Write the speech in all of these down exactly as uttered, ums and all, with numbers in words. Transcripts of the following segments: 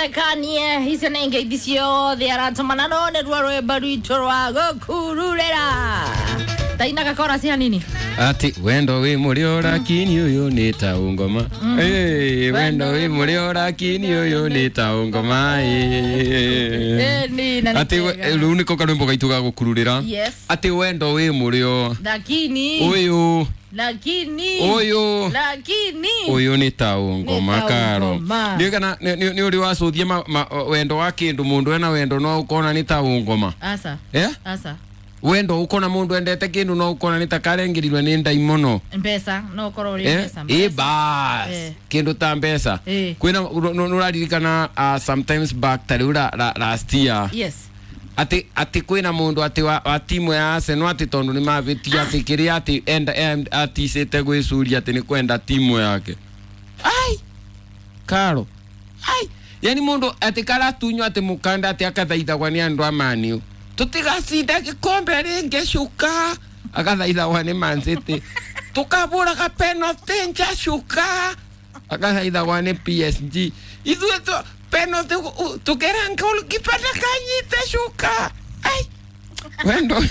thekanie hizo nenge disio de aratomana no ne rwaro barito rwago kururera taina gakora cia nini ati wendo wi murio lakini uyu ni ta ungoma eh wendo wi murio lakini uyu ni ta ungoma eh ni na ati riu niko karwimbo gaitu ga gukururira ati wendo wi murio lakini uyu lakini uyu lakini uyu ni ta ungoma karo ni kana ni uri wacuthie wendo wa kindu mundu ena wendo no ukona ni ta ungoma asa eh asa wendo ukona mundu endete kindu no ukona ni takarengirirwe ni ndaimono mpesa no koro ri mpesa eh bas kindu ta mpesa kwina nuraririkana sometimes back tarura last year yes ati ati kwina mundu ati wa, wa timu ya Arsenal ati tondu ni mavitia ati kiria ati enda ati sete gwicuria ati ni kwenda timu yake ai karo ai yani mundu ati kala tunywa ati mukanda ati akathaitha kwa ni andu amani tutigacinda gikombe ringi cuka akathaitha wa ni Man City tukabura ka penalty nja cuka akathaitha wa ni P S G ithuĩ tu penalty tukera ngol kipata kanyite cuka ai wendo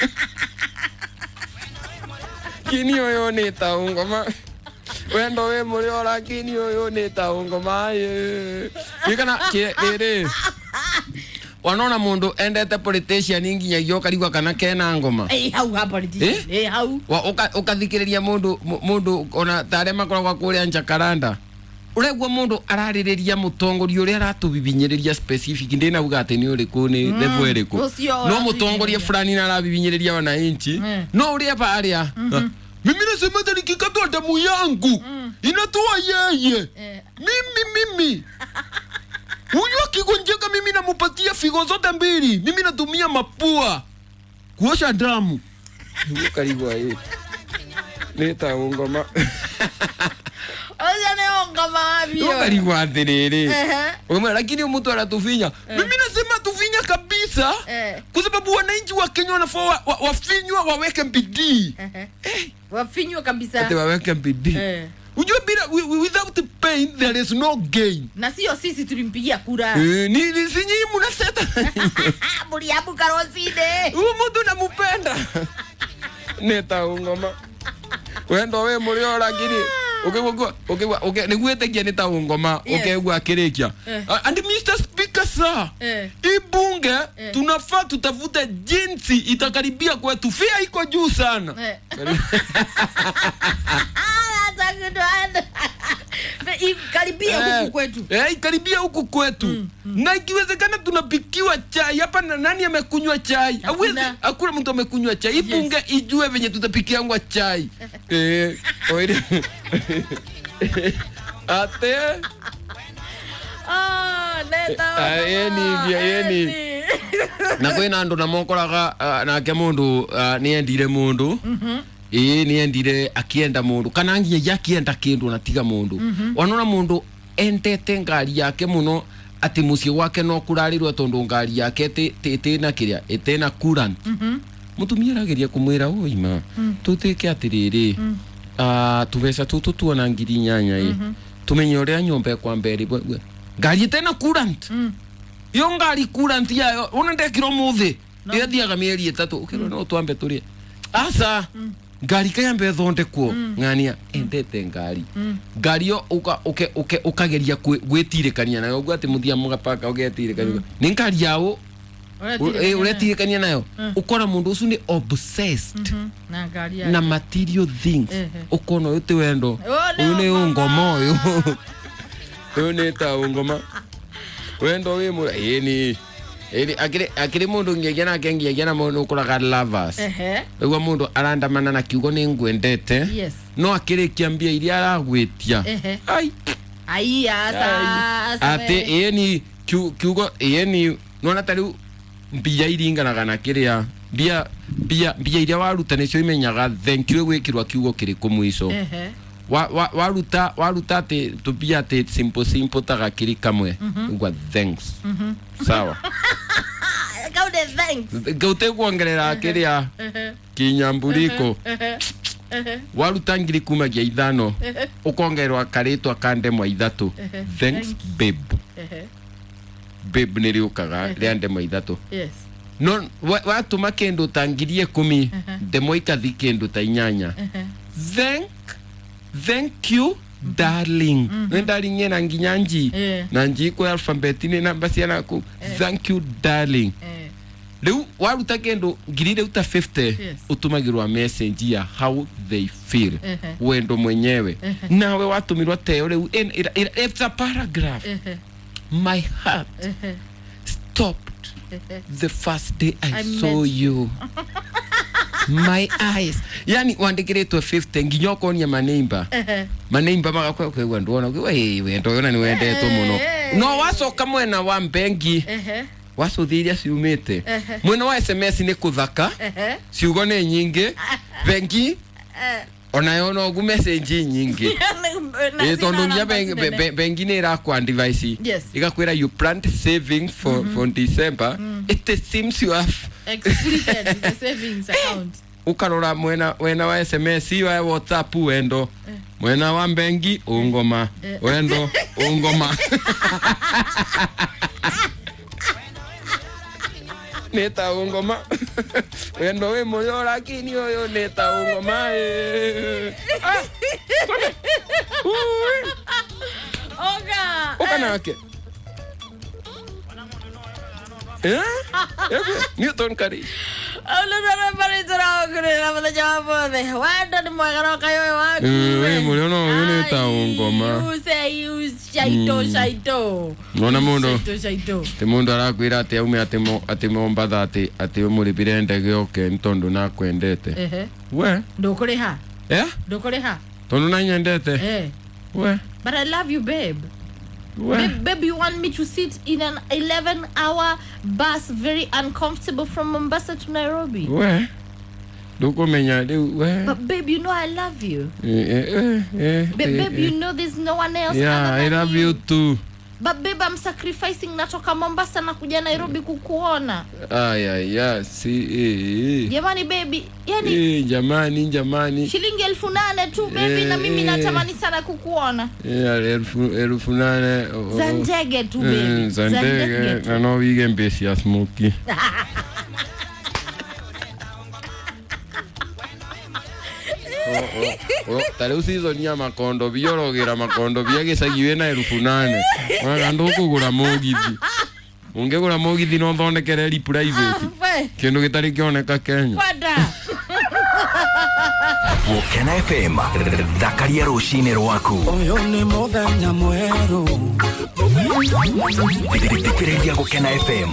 kini oyo ni ta ungoma wendo we murio lakini oyo ni ta ungoma ye ikana kire wanona mundu endete politician nginya yoka rigwa kana kena ngoma eh hau ha politician eh hau ukathikiriria mundu mundu ona tare makoragwa kuria Jacaranda uregwa mundu araririria mutongoria uri aratubibinyiriria specific ndina uga ati ni uriku ni level iriku no mutongoria fulani na arabibinyiriria wananchi no uri hapa aria mimi nasema nikikatwa damu yangu inatoa yeye mimi mimi huyu akigonjeka mimi namupatia figo zote mbili mimi natumia mapua kuosha damu karibu hii leta ngoma oja ne ngoma avyo karibu atiriri wewe lakini mtu anatufinya mimi nasema tufinya kabisa kwa sababu wananchi wa Kenya wanafaa wafinywa waweke bidii wafinywa kabisa ati waweke bidii unajua bila without pain there is no gain na sio sisi tulimpigia kura eh ni sinyi mnaseta Muriabu Karoside huyu mtu namupenda neta ngoma wendo we murio lakini ukigwa ukigwa okay niguetekia neta ngoma ukegwa akirikia and Mister Speaker sir ibunge tunafaa tutafute jinsi itakaribia kwetu fia iko juu sana karibia huku kwetu eh karibia huku kwetu mm, mm. na ikiwezekana tunapikiwa chai hapa na nani amekunywa chai hawezi hakuna mtu amekunywa chai yes. Bunge ijue venye tutapikiangwa chai eh oire ate ah neta yeni yeni na kwina ndo na mokoraga na ke mundu ni endire mundu mhm eh ni endire akienda mundu kana nginya yakienda kindu na tiga mundu mm -hmm. wanona mundu entete ngari yake muno ati mucie wake no kurarirwe tondu ngari yake te te na kiria etena current mhm mm mutumia rageria kumwira oima mm. tutike atiriri mm. ah tubesa tutu tuona ngiri nyanya ye mm -hmm. tumenye uria nyombe kwa mbere ngari etena current mm. yo ngari current yayo unende kiro muthi no. Irathiaga mieri itatu ukiro no twambe turi asa mm. ngari kayambe thondekwo mm. ngania endete ngari mm. ngari yo uka uke uke ukageria gwitirikania nayo gwa ati muthia mugapaka ugetirikania mm. ni ngari yawo uretirikania nayo mm. ukora mundu ucu ni obsessed mm -hmm. na ngari yake na material things uh -huh. ukona uti wendo uyu ni ngoma uyu uyu ni ta ngoma wendo wi mu yeni Eli akire akire mundu ngegena kengegena mundu kuraga lovers. Ehe. Ewa mundu arandamana na kiugo ni ngwendete. Yes. No akire kiambia iria aragwitia. Ai. Ai asa. Ate yeni kiugo yeni nona tari mbia iringanaga na kiria bia bia bia iria waruta nicio imenyaga thank you gwikirwa kiugo kiri kumwico. Ehe. Wa wa waruta waruta te tupia te simple simple taga kiri kamwe. Ngwa thanks. Mhm. Sawa. Go the thanks. Go te kuongerera kiria kinyamburiko. Waruta ngiri kuma gia ithano ukongerwa karitwa kande mwa ithatu. Thanks babe. babe niliukaga riande maithatu Yes. no watu makendo tangirie kumi demo ikathi kendo ta inyanya thank thank you darling mm-hmm. darling na nginyanji yeah. na nji ko alphabet ni namba ciana ku yeah. thank you darling yeah. Leu waruta kendo ngirire uta fifty yes. utumagirwa message ya how they feel uh-huh. wendo mwenyewe uh-huh. nawe watumirwa teo leu it's a paragraph uh-huh. my heart uh-huh. stopped uh-huh. the first day I, I saw you my eyes yani wandikiretwe fifty nginyoko nya maneimba uh-huh. maneimba magakwa kwa ndona we wendo yona ni wendetwo muno no wacoka mwena wa mbengi uh-huh. wasuthiria ciumite uh-huh. mwena wa S M S ni kuthaka uh-huh. ciugo ni nyingi bengi uh-huh. ona yona ogu message nyingi e tondu nya bengi ni irakwa device yes. igakwira you plant saving for mm-hmm. for December mm. it seems you have exceeded the savings account ukarora mwena wena wa S M S wa WhatsApp wendo eh. mwena wa bengi ungoma eh. wendo ungoma neta ungoma wendo we moyo lakini oyo neta ungoma eh ah oga oga nake eh Newton Kari Oludara paritara ogre na jawabu de wanda ni mwagara kayo waku we muliono yone ta ungoma use use shaito shaito nona mundo shaito shaito te mundo arakwira ati aume ati mo ati momba thati ati umuripire ndege oke ntondu na kwendete ehe we ndokore ha eh ndokore ha tondu na nyendete eh we but I love you babe. Babe, babe, you want me to sit in an eleven hour bus, very uncomfortable, from Mombasa to Nairobi? Where? Doko menya de where? But babe, you know I love you. Eh eh eh. Ba- babe, you know there's no one else. Yeah, other I than love you. you too. But babe, I'm sacrificing natoka Mombasa na kuja Nairobi kukuona. Ay ay ya, si eh. Jamani baby, yani Eh, jamani jamani. shilingi elfu nane tu baby, eh, na mimi eh. natamani sana kukuona. Eh, elfu elfu nane. Oh, za ndege tu baby. Eh, za ndege na no wige mbesi ya smoky. Oh, oh, tare usizo nya makondo biyorogera makondo byagesagiwe na elfu nane waganda ukugura mugithi ungegura mugithi no thondekere ri private kindu gitari kioneka Kenya kwada Gukena F M thakaria rucini rwaku oyo ni muthenya mweru thikiriria Gukena F M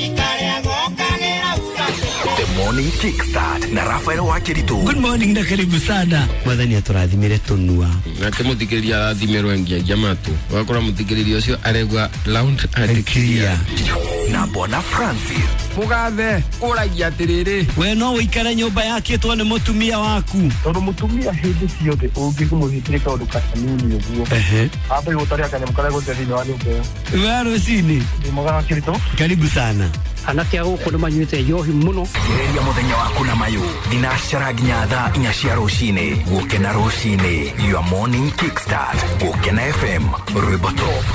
The Morning Kickstart na Rafael Wakiritu. Good morning na karibu sana mwathani aturathimire tunua na temuthikiriria rathimirwe ngia jamatu wakora muthikiriria ucio aregwa round and clear na Bona Francis mugathe uragia atiriri we no wikara nyumba yake twone mutumia waku tondu mutumia hindi ciothe ungikumuhitire kaundu kanini uguo ehe hapa igutari akanya mukare gute thini wa nyumba we rucini ni mogana kirito karibu sana anake aguku ni manyuite yohi muno Geria muthenya waku na mayu dinashara nginya thaa inya cia rucini Gukena rucini your morning kickstart Gukena F M rwimbo top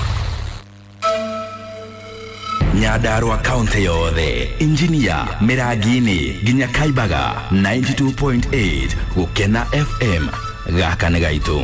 Nyandarua County yothe Engineer Miragini nginya Kaibaga ninety-two point eight Gukena F M gaka nĩ gaitũ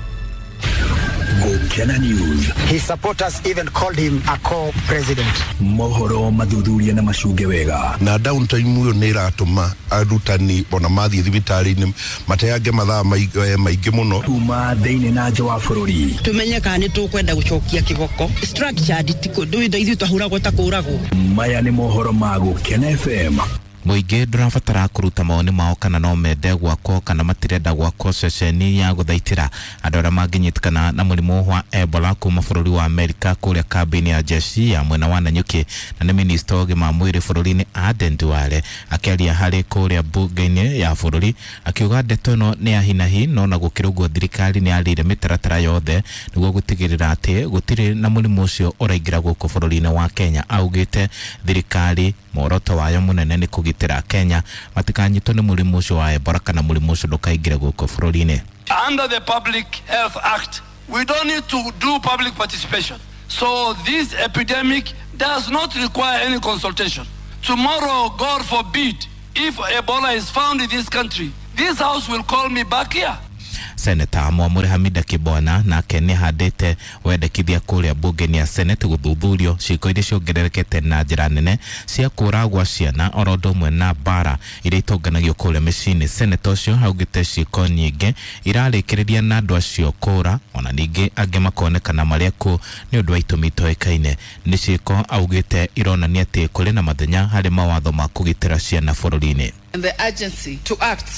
Gukena News. His supporters even called him a co-president. Mohoro mathuthuria na macunge wega. Na downtime uyo nĩ iratũma arutani ona mathiĩ thibitarĩ-inĩ mateange mathaa maingĩ mũno. Tuma thĩinĩ na nja wa bũrũri. Tumenye kana nĩ tũkwenda gũcokia kĩgoko. Structured tiko ndũitha ithuĩ twahũragwo ta kũragwo. Maya nĩ mohoro ma Gukena F M. Muingi ndurabatara kuruta maoni mao kana no mende gwako kana matirenda gwako ceceni ya guthaitira andu aria manginyitikana na murimu wa Ebola kuma bururi wa Amerika kuria kambini ya jeshi ya mwena wa Nanyuki na ni minister wa gima mwiri bururi-ini Aden Duale akiaria hari kuria bunge-ini ya bururi akiuga ndeto no ni ahinahi no na gukirugwo thirikari ni arire mitaratara yothe niguo gutigirira ati gutiri na murimu ucio uraingira guku bururi-ini wa Kenya augite thirikari moroto wayo munene ni kugitira Kenya matikanyitwo ni murimu ucio wa Ebola kana murimu ucio ndukaingire guku bururi-ini. Under the Public Health Act, we don't need to do public participation. So this epidemic does not require any consultation. Tomorrow, God forbid, if Ebola is found in this country, this house will call me back here. Senator Mwamuri Hamida Kibwana na kene hadete wendekithia kuria bunge ya Senate guthuthurio ciiko iria ciongererekete na njira nene cia kuragwa ciana orodo mwe na bara iria itonganagio kuria micini. Senator ucio augite ciiko nyingi irarikiriria na andu acio kura ona ningi angi makonekana maria ku ni undu wa itumi itoikaine. Ni ciiko augite ironania ati kuri na mathenya hari mawatho ma kugitira ciana bururi-ini. And the urgency to act